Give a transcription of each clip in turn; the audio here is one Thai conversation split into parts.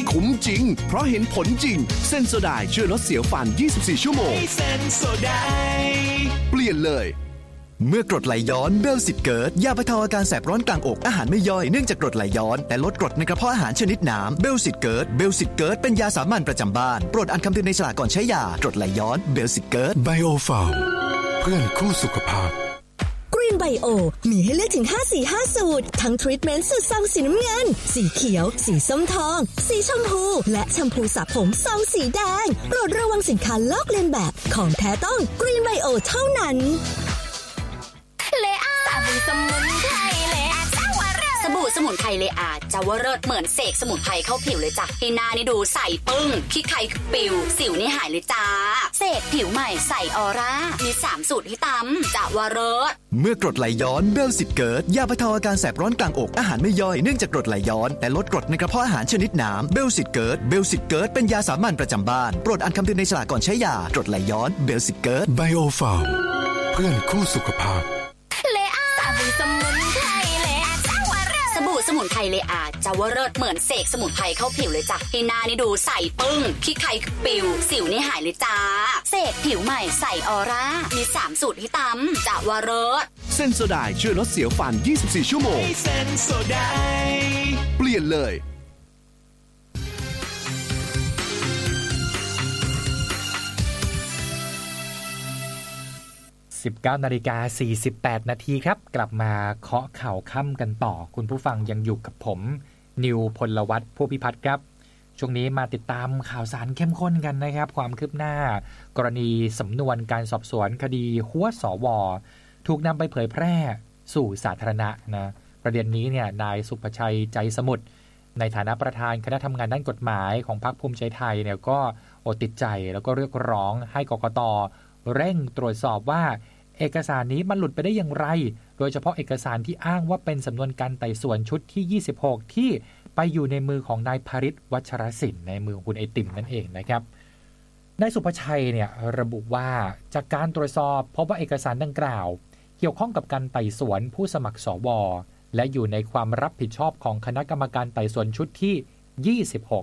คุ้มจริงเพราะเห็นผลจริงเซนโซไดช่วยลดเสียวฟัน24ชั่วโมงเซนโซไดเปลี่ยนเลยเมื่อกรดไหลย้อนเบลสิตเกิร์ตยาบรรเทาอาการแสบร้อนกลางอกอาหารไม่ย่อยเนื่องจากกรดไหลย้อนและลดกรดในกระเพาะอาหารชนิดน้ำเบลสิตเกิร์ตเป็นยาสามัญประจำบ้านโปรดอ่านคำเตือนในฉลากก่อนใช้ยากรดไหลย้อนเบลสิตเกิร์ตไบโอฟาร์มเพื่อนคู่สุขภาพกรีนไบโอมีให้เลือกถึง5 สี 5 สูตรทั้งทรีทเมนต์สูตรซองสีน้ำเงินสีเขียวสีส้มทองสีชมพูและแชมพูสระผมซองสีแดงโปรดระวังสินค้าลอกเลียนแบบของแท้ต้องกรีนไบโอเท่านั้นเลอาสบู่สมุนไพรเลอาเจ้าวรสบู่สมุนไพรเลอาเจ้าวรสเหมือนเสกสมุนไพรเข้าผิวเลยจ้ะให้หน้านี่ดูใสปึ้งขี้ใครปิวสิวนี่หายเลยจ้าเสกผิวใหม่ใสออร่ามี3สูตรให้ตำเจ้าวรสเมื่อกรดไหลย้อนเบลสิตเกิร์ตยาบรรเทาอาการแสบร้อนกลางอกอาหารไม่ย่อยเนื่องจากกรดไหลย้อนและลดกรดในกระเพาะอาหารชนิดน้ำเบลสิตเกิร์ตเป็นยาสามัญประจำบ้านโปรดอ่านคำเตือนในฉลากก่อนใช้ยากรดไหลย้อนเบลสิตเกิร์ตไบโอฟาร์มเพื่อนคู่สุขภาพเลอาสบู่สมุนไพรเลอาเจ้าวรสสบู่สมุนไพรเลอาเจ้าวรสเหมือนเสกสมุนไพรเข้าผิวเลยจ้ะให้หน้านี่ดูใสปึ้งขี้ใครปิวสิวนี่หายเลยจ้าเสกผิวใหม่ใสออร่ามี3สูตรให้ตำเจ้าวรสเซนโซไดช่วยลดเสียวฟัน24ชั่วโมงเซนโซไดเปลี่ยนเลย 19:48 นาทีครับกลับมาเคาะข่าวค่ำกันต่อคุณผู้ฟังยังอยู่กับผมนิวพลวัฒน์ผู้พิพัฒน์ครับช่วงนี้มาติดตามข่าวสารเข้มข้นกันนะครับความคืบหน้ากรณีสำนวนการสอบสวนคดีหัวสวถูกนำไปเผยแพร่สู่สาธารณะนะประเด็นนี้เนี่ยนายสุภชัยใจสมุทรในฐานะประธานคณะทำงานด้านกฎหมายของพรรคภูมิใจไทยเนี่ยก็ติดใจแล้วก็เรียกร้องให้กกต.เร่งตรวจสอบว่าเอกสารนี้มันหลุดไปได้อย่างไรโดยเฉพาะเอกสารที่อ้างว่าเป็นสำนวนการไต่สวนชุดที่26ที่ไปอยู่ในมือของนายภริษฐ์วัชรศิลป์ในมือของคุณไอติมนั่นเองนะครับนายสุภชัยเนี่ยระบุว่าจากการตรวจสอบพบว่าเอกสารดังกล่าวเกี่ยวข้องกับการไต่สวนผู้สมัครสวและอยู่ในความรับผิดชอบของคณะกรรมการไต่สวนชุดที่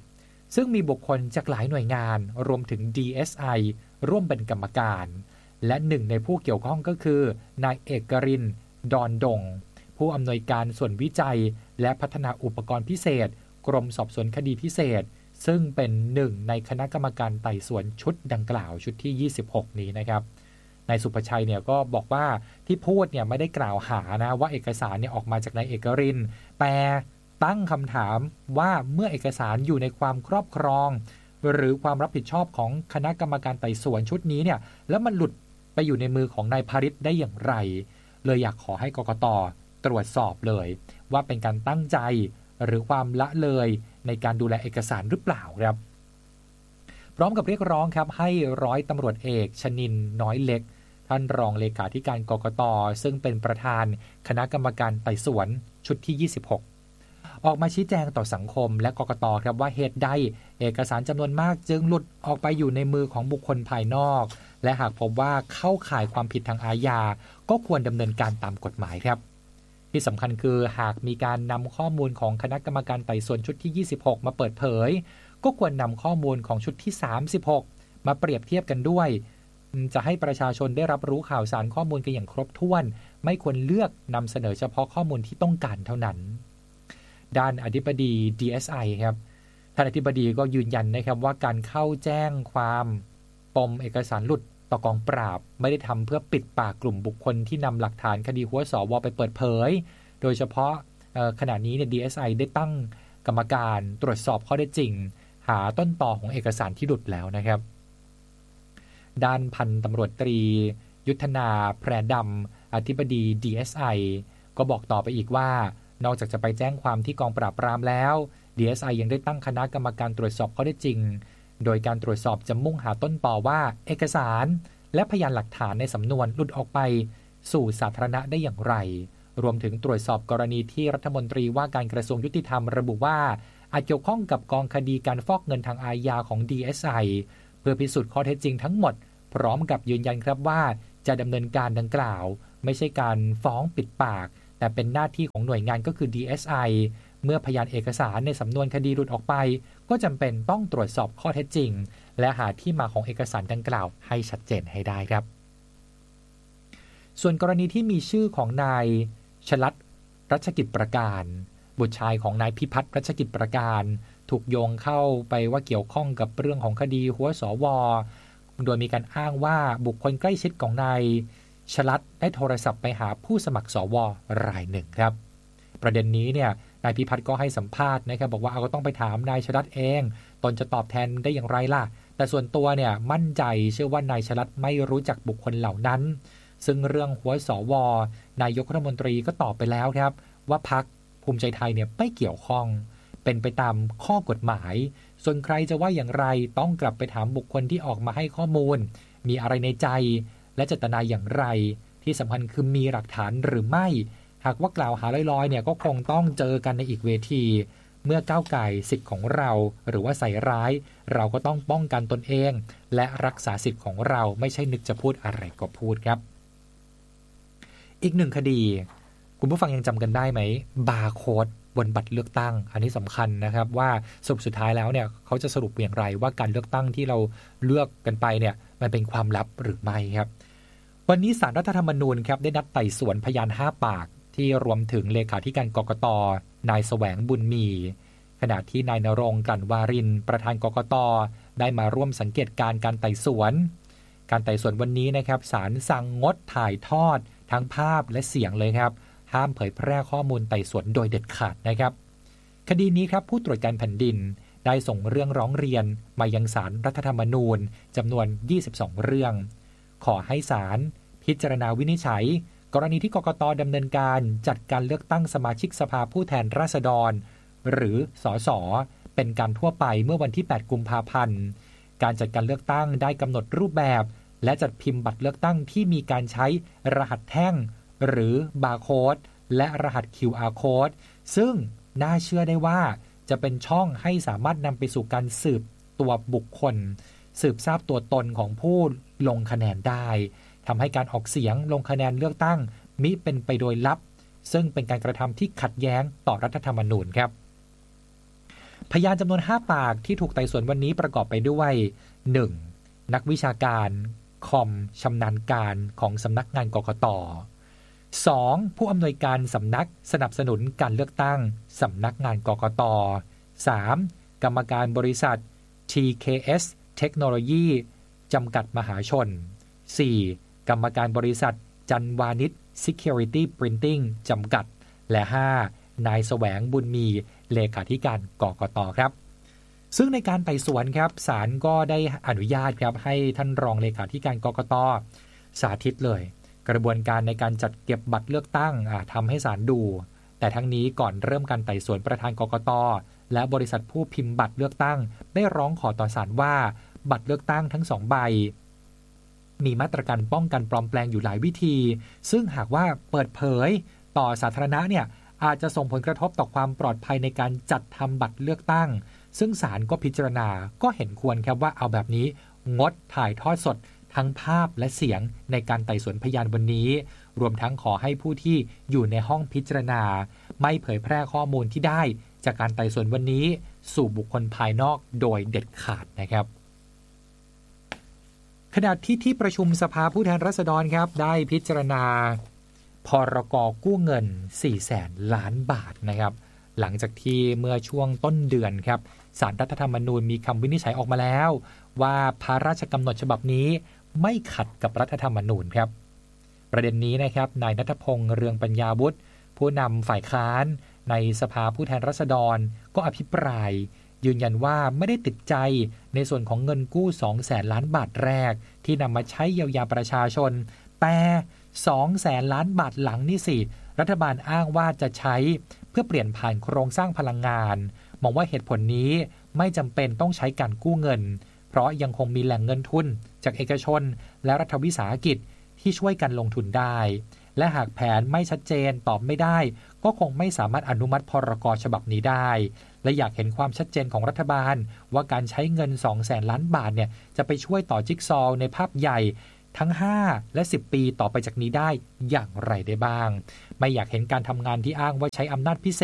26ซึ่งมีบุคคลจากหลายหน่วยงานรวมถึง DSI ร่วมเป็นกรรมการและหนึ่งในผู้เกี่ยวข้องก็คือนายเอกรินทร์ดอนดงผู้อำนวยการส่วนวิจัยและพัฒนาอุปกรณ์พิเศษกรมสอบสวนคดีพิเศษซึ่งเป็นหนึ่งในคณะกรรมการไต่สวนชุดดังกล่าวชุดที่26นี้นะครับนายสุภชัยเนี่ยก็บอกว่าที่พูดเนี่ยไม่ได้กล่าวหานะว่าเอกสารเนี่ยออกมาจากนายเอกรินทร์แต่ตั้งคำถามว่าเมื่อเอกสารอยู่ในความครอบครองหรือความรับผิดชอบของคณะกรรมการไต่สวนชุดนี้เนี่ยแล้วมันหลุดไปอยู่ในมือของนายภริษฐ์ได้อย่างไรเลยอยากขอให้กกต.ตรวจสอบเลยว่าเป็นการตั้งใจหรือความละเลยในการดูแลเอกสารหรือเปล่าครับพร้อมกับเรียกร้องครับให้ร้อยตำรวจเอกชนินท์น้อยเล็กท่านรองเลขาธิการกกต.ซึ่งเป็นประธานคณะกรรมการไต่สวนชุดที่26ออกมาชี้แจงต่อสังคมและกกต.ครับว่าเหตุใดเอกสารจำนวนมากจึงหลุดออกไปอยู่ในมือของบุคคลภายนอกและหากพบว่าเข้าข่ายความผิดทางอาญาก็ควรดำเนินการตามกฎหมายครับที่สำคัญคือหากมีการนำข้อมูลของคณะกรรมการไต่สวนชุดที่26มาเปิดเผยก็ควรนำข้อมูลของชุดที่36มาเปรียบเทียบกันด้วยจะให้ประชาชนได้รับรู้ข่าวสารข้อมูลกันอย่างครบถ้วนไม่ควรเลือกนำเสนอเฉพาะข้อมูลที่ต้องการเท่านั้นด้านอธิบดี DSI ครับท่านอธิบดีก็ยืนยันนะครับว่าการเข้าแจ้งความปมเอกสารหลุดต่อกองปราบไม่ได้ทำเพื่อปิดปากกลุ่มบุคคลที่นำหลักฐานคดีหัวสวไปเปิดเผยโดยเฉพาะขณะนี้เนี่ย DSI ได้ตั้งกรรมการตรวจสอบข้อเท็จจริงหาต้นตอของเอกสารที่หลุดแล้วนะครับด้านพันตำรวจตรียุทธนาแพรดำอธิบดี DSI ก็บอกต่อไปอีกว่านอกจากจะไปแจ้งความที่กองปราบปรามแล้ว DSI ยังได้ตั้งคณะกรรมการตรวจสอบข้อเท็จจริงโดยการตรวจสอบจะมุ่งหาต้นตอว่าเอกสารและพยานหลักฐานในสำนวนหลุดออกไปสู่สาธารณะได้อย่างไรรวมถึงตรวจสอบกรณีที่รัฐมนตรีว่าการกระทรวงยุติธรรมระบุว่าอาจเกี่ยวข้องกับกองคดีการฟอกเงินทางอาญาของ DSI เพื่อพิสูจน์ข้อเท็จจริงทั้งหมดพร้อมกับยืนยันครับว่าจะดำเนินการดังกล่าวไม่ใช่การฟ้องปิดปากแต่เป็นหน้าที่ของหน่วยงานก็คือ DSI เมื่อพยานเอกสารในสำนวนคดีหลุดออกไปก็จำเป็นต้องตรวจสอบข้อเท็จจริงและหาที่มาของเอกสารดังกล่าวให้ชัดเจนให้ได้ครับส่วนกรณีที่มีชื่อของนายชลัดรัชกิจประการบุตรชายของนายพิพัฒน์รัชกิจประการถูกโยงเข้าไปว่าเกี่ยวข้องกับเรื่องของคดีหัวสว.โดยมีการอ้างว่าบุคคลใกล้ชิดของนายชลัดได้โทรศัพท์ไปหาผู้สมัครสว.รายหนึ่งครับประเด็นนี้เนี่ยนายพิพัฒน์ก็ให้สัมภาษณ์นะครับบอกว่าก็ต้องไปถามนายชลัดเองตนจะตอบแทนได้อย่างไรล่ะแต่ส่วนตัวเนี่ยมั่นใจเชื่อว่านายชลัดไม่รู้จักบุคคลเหล่านั้นซึ่งเรื่องหัวสว.นายกรัฐมนตรีก็ตอบไปแล้วครับว่าพรรคภูมิใจไทยเนี่ยไม่เกี่ยวข้องเป็นไปตามข้อกฎหมายส่วนใครจะว่าอย่างไรต้องกลับไปถามบุคคลที่ออกมาให้ข้อมูลมีอะไรในใจและเจตนาอย่างไรที่สำคัญคือมีหลักฐานหรือไม่หากว่ากล่าวหาลอยๆเนี่ยก็คงต้องเจอกันในอีกเวทีเมื่อก้าวไก่สิทธิ์ของเราหรือว่าใส่ร้ายเราก็ต้องป้องกันตนเองและรักษาสิทธิ์ของเราไม่ใช่นึกจะพูดอะไรก็พูดครับอีกหนึ่งคดีคุณผู้ฟังยังจำกันได้ไหมบาร์โค้ดบนบัตรเลือกตั้งอันนี้สำคัญนะครับว่าสรุปสุดท้ายแล้วเนี่ยเขาจะสรุปอย่างไรว่าการเลือกตั้งที่เราเลือกกันไปเนี่ยมันเป็นความลับหรือไม่ครับวันนี้ศาลรัฐธรรมนูญครับได้นัดไต่สวนพยาน5 ปากที่รวมถึงเลขาธิการกกต.นายแสวงบุญมีขณะที่นายณรงค์กลั่นวารินประธานกกต.ได้มาร่วมสังเกตการการไต่สวนวันนี้นะครับศาลสั่งงดถ่ายทอดทั้งภาพและเสียงเลยครับห้ามเผยแพร่ข้อมูลไต่สวนโดยเด็ดขาดนะครับคดีนี้ครับผู้ตรวจการแผ่นดินได้ส่งเรื่องร้องเรียนมายังศาลรัฐธรรมนูญจำนวน22เรื่องขอให้ศาลพิจารณาวินิจฉัยกรณีที่กกต.ดำเนินการจัดการเลือกตั้งสมาชิกสภาผู้แทนราษฎรหรือสส.เป็นการทั่วไปเมื่อวันที่8กุมภาพันธ์การจัดการเลือกตั้งได้กำหนดรูปแบบและจัดพิมพ์บัตรเลือกตั้งที่มีการใช้รหัสแท่งหรือบาร์โค้ดและรหัส QR Code ซึ่งน่าเชื่อได้ว่าจะเป็นช่องให้สามารถนำไปสู่การสืบตัวบุคคลสืบทราบตัวตนของผู้ลงคะแนนได้ทำให้การออกเสียงลงคะแนนเลือกตั้งมิเป็นไปโดยลับซึ่งเป็นการกระทำที่ขัดแย้งต่อรัฐธรรมนูญครับพยานจำนวน5 ปากที่ถูกไต่สวนวันนี้ประกอบไปด้วย 1. นักวิชาการคอมชำนาญการของสำนักงานกกต. 2. ผู้อำนวยการสำนักสนับสนุนการเลือกตั้งสำนักงานกกต. 3. กรรมการบริษัท TKS เทคโนโลยีจำกัดมหาชน 4. กรรมการบริษัทจันวานิช Security Printing จำกัดและ 5. นายแสวงบุญมีเลขาธิการกกต. ครับซึ่งในการไต่สวนครับศาลก็ได้อนุญาตครับให้ท่านรองเลขาธิการกกต.สาธิตเลยกระบวนการในการจัดเก็บบัตรเลือกตั้งทำให้ศาลดูแต่ทั้งนี้ก่อนเริ่มการไต่สวนประธานกกต.และบริษัทผู้พิมพ์บัตรเลือกตั้งได้ร้องขอต่อศาลว่าบัตรเลือกตั้งทั้ง2 ใบมีมาตรการป้องกันปลอมแปลงอยู่หลายวิธีซึ่งหากว่าเปิดเผยต่อสาธารณะเนี่ยอาจจะส่งผลกระทบต่อความปลอดภัยในการจัดทำบัตรเลือกตั้งซึ่งศาลก็พิจารณาก็เห็นควรครับว่าเอาแบบนี้งดถ่ายทอดสดทั้งภาพและเสียงในการไต่สวนพยานวันนี้รวมทั้งขอให้ผู้ที่อยู่ในห้องพิจารณาไม่เผยแพร่ข้อมูลที่ได้จากการไต่สวนวันนี้สู่บุคคลภายนอกโดยเด็ดขาดนะครับขณะที่ประชุมสภาผู้แทนราษฎรครับได้พิจารณาพรก.กู้เงิน 400,000 ล้านบาทนะครับหลังจากที่เมื่อช่วงต้นเดือนครับศาลรัฐธรรมนูญมีคำวินิจฉัยออกมาแล้วว่าพระราชกำหนดฉบับนี้ไม่ขัดกับรัฐธรรมนูญครับประเด็นนี้นะครับนายณัฐพงษ์เรืองปัญญาวุฒิผู้นำฝ่ายค้านในสภาผู้แทนราษฎรก็อภิปรายยืนยันว่าไม่ได้ติดใจในส่วนของเงินกู้ 200,000 ล้านบาทแรกที่นำมาใช้เยียวยาประชาชนแต่ 200,000 ล้านบาทหลังนี่สิรัฐบาลอ้างว่าจะใช้เพื่อเปลี่ยนผ่านโครงสร้างพลังงานมองว่าเหตุผลนี้ไม่จำเป็นต้องใช้การกู้เงินเพราะยังคงมีแหล่งเงินทุนจากเอกชนและรัฐวิสาหกิจที่ช่วยกันลงทุนได้และหากแผนไม่ชัดเจนตอบไม่ได้ก็คงไม่สามารถอนุมัติพรก.ฉบับนี้ได้และอยากเห็นความชัดเจนของรัฐบาลว่าการใช้เงิน 200,000 ล้านบาทเนี่ยจะไปช่วยต่อจิ๊กซอว์ในภาพใหญ่ทั้ง5และ10ปีต่อไปจากนี้ได้อย่างไรได้บ้างไม่อยากเห็นการทำงานที่อ้างว่าใช้อำนาจพิเศษ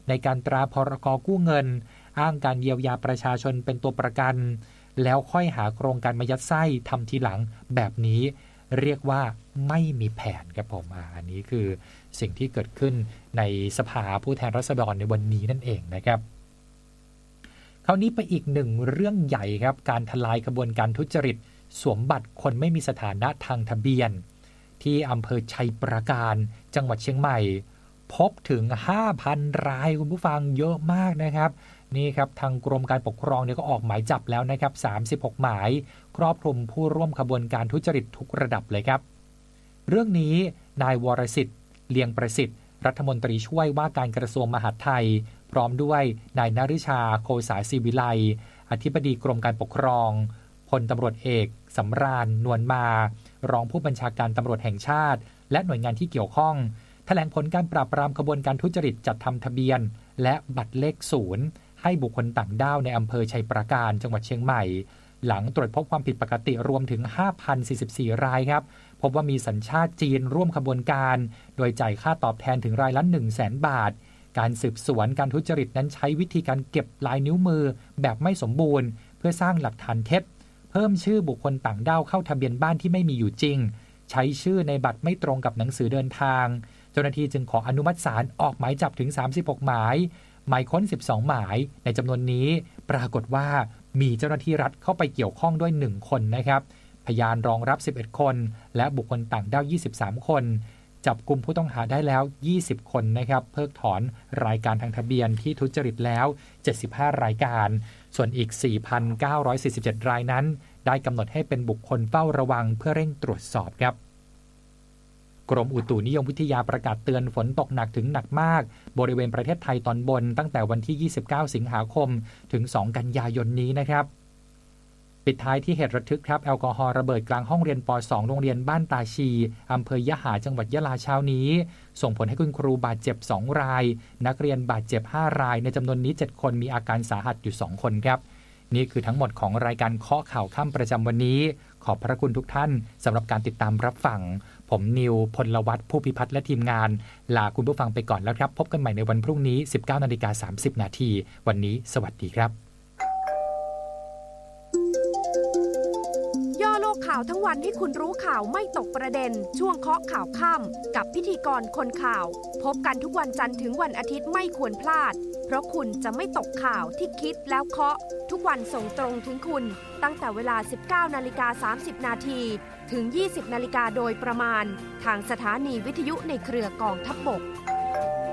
ในการตราพรก.กู้เงินอ้างการเยียวยาประชาชนเป็นตัวประกันแล้วค่อยหาโครงการมายัดไส้ทำทีหลังแบบนี้เรียกว่าไม่มีแผนครับผมอันนี้คือสิ่งที่เกิดขึ้นในสภาผู้แทนราษฎรในวันนี้นั่นเองนะครับคราวนี้ไปอีกหนึ่งเรื่องใหญ่ครับการทลายกระบวนการทุจริตสวมบัตรคนไม่มีสถานะทางทะเบียนที่อำเภอชัยปราการจังหวัดเชียงใหม่พบถึง 5,000 รายคุณผู้ฟังเยอะมากนะครับนี่ครับทางกรมการปกครองเนี่ยก็ออกหมายจับแล้วนะครับ36หมายครอบคลุมผู้ร่วมขบวนการทุจริตทุกระดับเลยครับเรื่องนี้นายวรสิทธิ์เลียงประสิทธิ์รัฐมนตรีช่วยว่าการกระทรวงมหาดไทยพร้อมด้วยนายนฤชาโคสาศิวิไลอธิบดีกรมการปกครองพลตำรวจเอกสำราญนวลมารองผู้บัญชาการตำรวจแห่งชาติและหน่วยงานที่เกี่ยวข้องแถลงผลการปราบปรามขบวนการทุจริตจัดทำทะเบียนและบัตรเลขศูนย์ให้บุคคลต่างด้าวในอำเภอชัยปราการจังหวัดเชียงใหม่หลังตรวจพบความผิดปกติรวมถึง 5,044 รายครับพบว่ามีสัญชาติจีนร่วมขบวนการโดยจ่ายค่าตอบแทนถึงรายละ 100,000 บาทการสืบสวนการทุจริตนั้นใช้วิธีการเก็บลายนิ้วมือแบบไม่สมบูรณ์เพื่อสร้างหลักฐานเท็จเพิ่มชื่อบุคคลต่างด้าวเข้าทะเบียนบ้านที่ไม่มีอยู่จริงใช้ชื่อในบัตรไม่ตรงกับหนังสือเดินทางเจ้าหน้าที่จึงขออนุมัติศาลออกหมายจับถึง36หมายหมายค้น12หมายในจำนวนนี้ปรากฏว่ามีเจ้าหน้าที่รัฐเข้าไปเกี่ยวข้องด้วย1คนนะครับพยานรองรับ11คนและบุคคลต่างด้าว23คนจับกุมผู้ต้องหาได้แล้ว20คนนะครับเพิกถอนรายการทางทะเบียนที่ทุจริตแล้ว75รายการส่วนอีก 4,947 รายนั้นได้กำหนดให้เป็นบุคคลเฝ้าระวังเพื่อเร่งตรวจสอบครับกรมอุตุนิยมวิทยาประกาศเตือนฝนตกหนักถึงหนักมากบริเวณประเทศไทยตอนบนตั้งแต่วันที่29สิงหาคมถึง2กันยายนนี้นะครับปิดท้ายที่เหตุระทึกครับแอลกอฮอล์ระเบิดกลางห้องเรียนป.2 โรงเรียนบ้านตาชีอำเภอยะหาจังหวัดยะลาเช้านี้ส่งผลให้คุณครูบาดเจ็บ2รายนักเรียนบาดเจ็บ5รายในจำนวนนี้7คนมีอาการสาหัสอยู่2คนครับนี่คือทั้งหมดของรายการเคาะข่าวค่ำประจำวันนี้ขอบพระคุณทุกท่านสำหรับการติดตามรับฟังผมนิวพลวัฒน์ผู้พิพัฒน์และทีมงานลาคุณผู้ฟังไปก่อนแล้วครับพบกันใหม่ในวันพรุ่งนี้ 19:30 น.วันนี้สวัสดีครับย่อโลกข่าวทั้งวันให้คุณรู้ข่าวไม่ตกประเด็นช่วงเคาะข่าวค่ำกับพิธีกรคนข่าวพบกันทุกวันจันทร์ถึงวันอาทิตย์ไม่ควรพลาดเพราะคุณจะไม่ตกข่าวที่คิดแล้วเคาะทุกวันส่งตรงถึงคุณตั้งแต่เวลา 19:30 น.ถึง 20:00 น.โดยประมาณทางสถานีวิทยุในเครือกองทัพบก